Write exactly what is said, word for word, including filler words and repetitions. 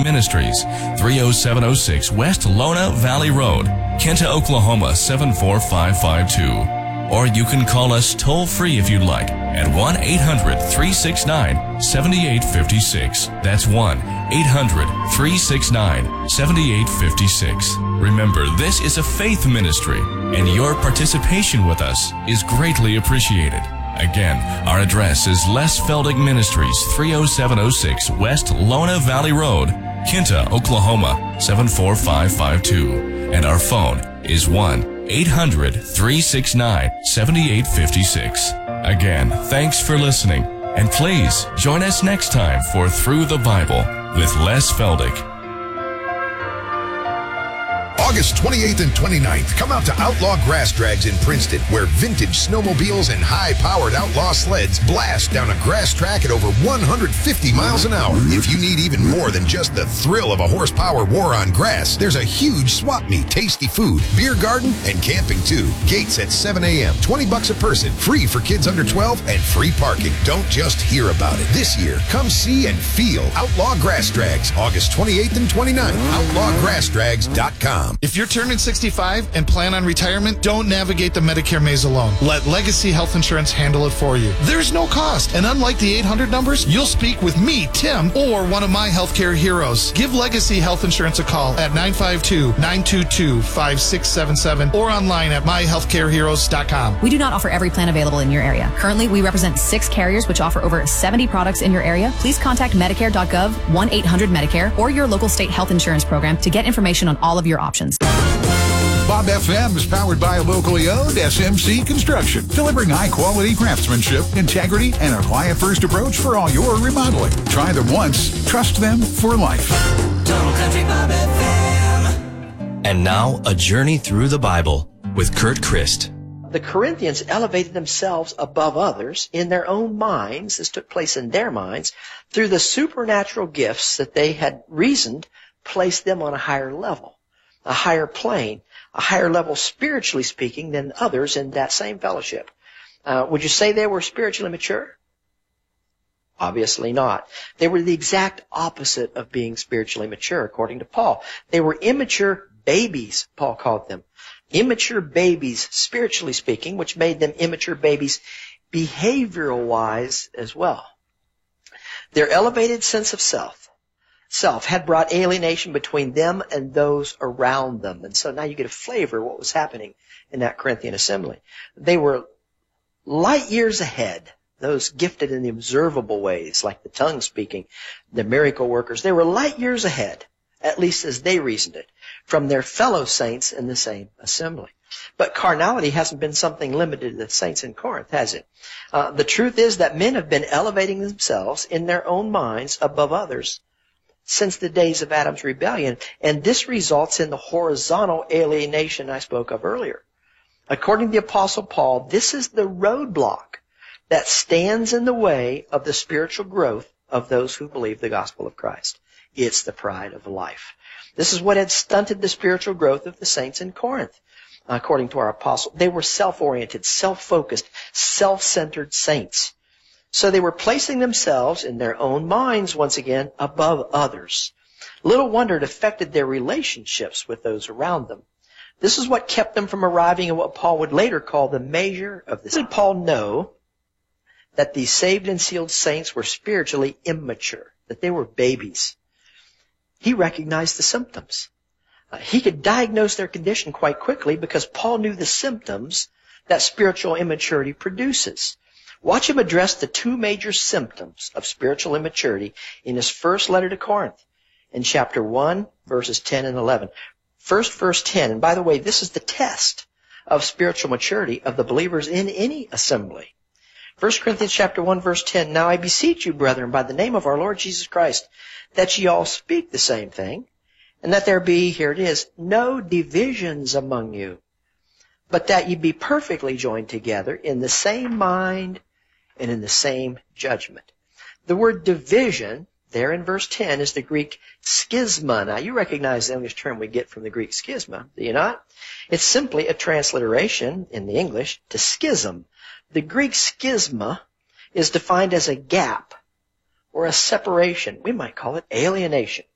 Ministries, three oh seven oh six West Lona Valley Road, Kinta, Oklahoma seven four five five two. Or you can call us toll-free if you'd like at one eight hundred, three six nine, seven eight five six. That's one eight hundred, three six nine, seven eight five six. Remember, this is a faith ministry, and your participation with us is greatly appreciated. Again, our address is Les Feldick Ministries, three oh seven oh six West Lona Valley Road, Kinta, Oklahoma seven four five five two. And our phone is one eight hundred, three six nine, seven eight five six. Again, thanks for listening, and please join us next time for Through the Bible with Les Feldick. August twenty-eighth and twenty-ninth, come out to Outlaw Grass Drags in Princeton, where vintage snowmobiles and high-powered Outlaw sleds blast down a grass track at over one hundred fifty miles an hour. If you need even more than just the thrill of a horsepower war on grass, there's a huge swap meet, tasty food, beer garden, and camping too. Gates at seven a.m., twenty bucks a person, free for kids under twelve, and free parking. Don't just hear about it. This year, come see and feel Outlaw Grass Drags, August twenty-eighth and twenty-ninth, outlaw grass drags dot com. If you're turning sixty-five and plan on retirement, don't navigate the Medicare maze alone. Let Legacy Health Insurance handle it for you. There's no cost, and unlike the eight hundred numbers, you'll speak with me, Tim, or one of my healthcare heroes. Give Legacy Health Insurance a call at nine five two, nine two two, five six seven seven or online at my healthcare heroes dot com. We do not offer every plan available in your area. Currently, we represent six carriers which offer over seventy products in your area. Please contact Medicare dot gov, one eight hundred Medicare, or your local state health insurance program to get information on all of your options. Bob F M is powered by a locally owned S M C Construction, delivering high-quality craftsmanship, integrity, and a client-first approach for all your remodeling. Try them once, trust them for life. Total Country Bob F M. And now, a journey through the Bible with Kurt Christ. The Corinthians elevated themselves above others in their own minds. This took place in their minds through the supernatural gifts that they had reasoned placed them on a higher level, a higher plane, a higher level spiritually speaking than others in that same fellowship. Uh, would you say they were spiritually mature? Obviously not. They were the exact opposite of being spiritually mature, according to Paul. They were immature babies, Paul called them. Immature babies, spiritually speaking, which made them immature babies behavioral-wise as well. Their elevated sense of self Self had brought alienation between them and those around them. And so now you get a flavor of what was happening in that Corinthian assembly. They were light years ahead, those gifted in the observable ways, like the tongue speaking, the miracle workers. They were light years ahead, at least as they reasoned it, from their fellow saints in the same assembly. But carnality hasn't been something limited to the saints in Corinth, has it? Uh, the truth is that men have been elevating themselves in their own minds above others since the days of Adam's rebellion, and this results in the horizontal alienation I spoke of earlier. According to the Apostle Paul, this is the roadblock that stands in the way of the spiritual growth of those who believe the gospel of Christ. It's the pride of life. This is what had stunted the spiritual growth of the saints in Corinth. According to our apostle, they were self-oriented, self-focused, self-centered saints. So they were placing themselves in their own minds, once again, above others. Little wonder it affected their relationships with those around them. This is what kept them from arriving at what Paul would later call the measure of this. Did Paul know that these saved and sealed saints were spiritually immature, that they were babies? He recognized the symptoms. Uh, he could diagnose their condition quite quickly because Paul knew the symptoms that spiritual immaturity produces. Watch him address the two major symptoms of spiritual immaturity in his first letter to Corinth in chapter one, verses ten and eleven. First, verse ten, and by the way, this is the test of spiritual maturity of the believers in any assembly. First Corinthians chapter one, verse ten, Now I beseech you, brethren, by the name of our Lord Jesus Christ, that ye all speak the same thing, and that there be, here it is, no divisions among you, but that ye be perfectly joined together in the same mind and in the same judgment. The word division, there in verse ten, is the Greek schisma. Now, you recognize the English term we get from the Greek schisma, do you not? It's simply a transliteration in the English to schism. The Greek schisma is defined as a gap or a separation. We might call it alienation.